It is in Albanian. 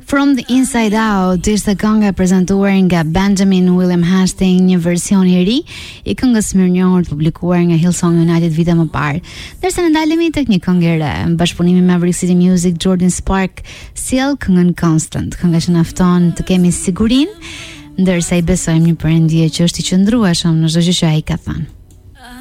From the Inside Out ishte kënga e prezantuar nga Benjamin William Hastings, një version I ri I këngës mirënjohur të publikuar nga Hillsong United vite më parë. Derisa ne ndalemi tek një këngë e re, në bashkëpunimin me Maverick City Music, Jordan Spark sjell këngën Constant, kënga që na fton të kemi sigurinë, ndërsa I besojmë një perëndije që është I qëndrueshëm në çdo gjë që ai ka thënë.